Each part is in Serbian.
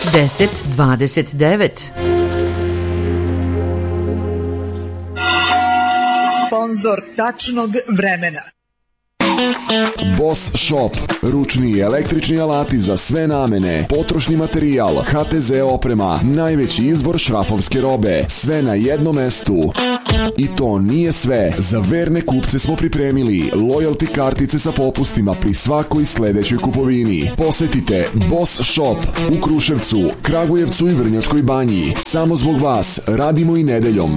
10:29. Sponzor tačnog vremena. Boss Shop, ručni i električni alati za sve namene, potrošni materijal, HTZ oprema, najveći izbor šrafovske robe, sve na jednom mestu. I to nije sve, za verne kupce smo pripremili loyalty kartice sa popustima pri svakoj sledećoj kupovini. Posetite Boss Shop u Kruševcu, Kragujevcu i Vrnjačkoj Banji. Samo zbog vas radimo i nedeljom.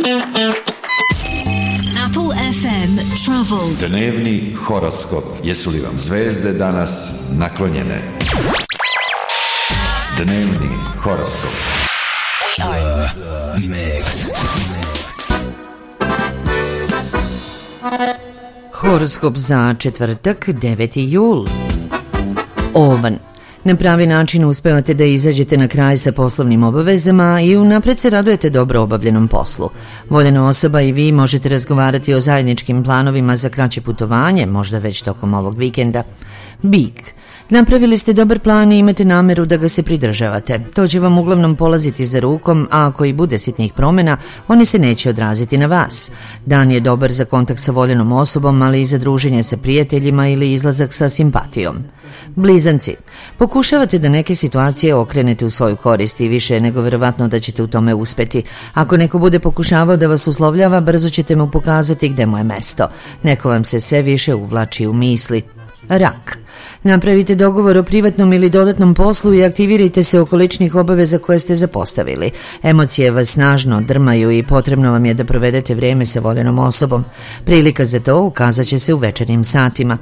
Apple FM Travel. Dnevni horoskop. Jesu li vam zvezde danas naklonjene? Dnevni horoskop. Horoskop za četvrtak, 9. jul. Ovan. Na pravi način uspevate da izađete na kraj sa poslovnim obavezama i unapred se radujete dobro obavljenom poslu. Voljena osoba i vi možete razgovarati o zajedničkim planovima za kraće putovanje, možda već tokom ovog vikenda. Big. Napravili ste dobar plan i imate nameru da ga se pridržavate. To će vam uglavnom polaziti za rukom, a ako i bude sitnih promjena, oni se neće odraziti na vas. Dan je dobar za kontakt sa voljenom osobom, ali i za druženje sa prijateljima ili izlazak sa simpatijom. Blizanci. Pokušavate da neke situacije okrenete u svoju korist i više je nego verovatno da ćete u tome uspeti. Ako neko bude pokušavao da vas uslovljava, brzo ćete mu pokazati gde mu je mesto. Neko vam se sve više uvlači u misli. Rak. Napravite dogovor o privatnom ili dodatnom poslu i aktivirajte se oko ličnih obaveza koje ste zapostavili. Emocije vas snažno drmaju i potrebno vam je da provedete vrijeme sa voljenom osobom. Prilika za to ukazat će se u večernjim satima.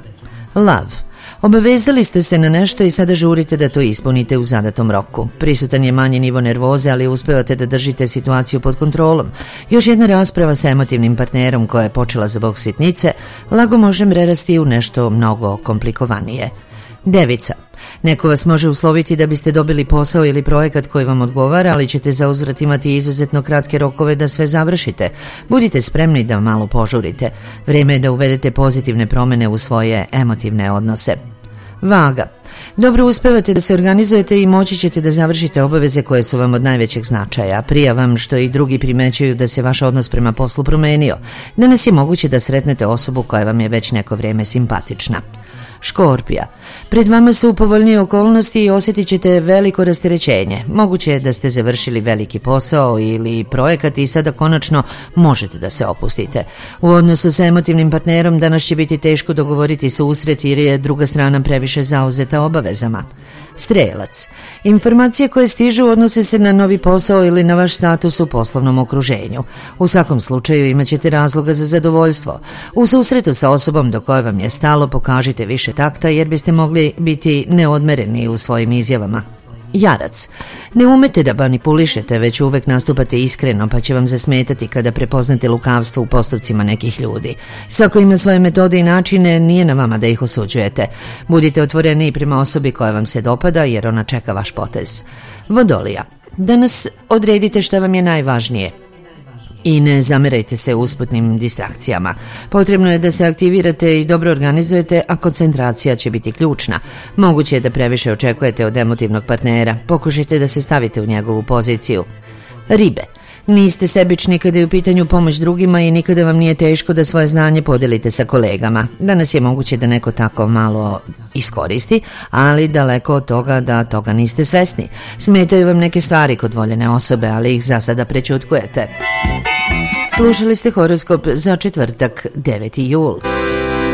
Love. Obavezali ste se na nešto i sada žurite da to ispunite u zadatom roku. Prisutan je manji nivo nervoze, ali uspevate da držite situaciju pod kontrolom. Još jedna rasprava sa emotivnim partnerom koja je počela zbog sitnice, lago može prerasti u nešto mnogo komplikovanije. Devica. Neko vas može usloviti da biste dobili posao ili projekat koji vam odgovara, ali ćete zauzvrat imati izuzetno kratke rokove da sve završite. Budite spremni da malo požurite. Vrijeme je da uvedete pozitivne promjene u svoje emotivne odnose. Vaga. Dobro uspevate da se organizujete i moći ćete da završite obaveze koje su vam od najvećeg značaja. Prija vam što i drugi primećuju da se vaš odnos prema poslu promenio. Danas je moguće da sretnete osobu koja vam je već neko vrijeme simpatična. Škorpija. Pred vama su povoljnije okolnosti i osjetit ćete veliko rasterećenje. Moguće je da ste završili veliki posao ili projekat i sada konačno možete da se opustite. U odnosu sa emotivnim partnerom danas će biti teško dogovoriti susret jer je druga strana previše zauzeta obavezama. Strelac. Informacije koje stižu odnose se na novi posao ili na vaš status u poslovnom okruženju. U svakom slučaju imat ćete razloga za zadovoljstvo. U susretu sa osobom do koje vam je stalo pokažite više takta jer biste mogli biti neodmereni u svojim izjavama. Jarac. Ne umete da manipulišete, već uvek nastupate iskreno, pa će vam zasmetati kada prepoznate lukavstvo u postupcima nekih ljudi. Svako ima svoje metode i načine, nije na vama da ih osuđujete. Budite otvoreni prema osobi koja vam se dopada, jer ona čeka vaš potez. Vodolija. Danas odredite šta vam je najvažnije. I ne zamerajte se usputnim distrakcijama. Potrebno je da se aktivirate i dobro organizujete, a koncentracija će biti ključna. Moguće je da previše očekujete od emotivnog partnera. Pokušajte da se stavite u njegovu poziciju. Ribe. Niste sebični kada je u pitanju pomoć drugima i nikada vam nije teško da svoje znanje podelite sa kolegama. Danas je moguće da neko tako malo iskoristi, ali daleko od toga da toga niste svesni. Smetaju vam neke stvari kod voljene osobe, ali ih za sada prećutkujete. Slušali ste horoskop za četvrtak, 9. jul.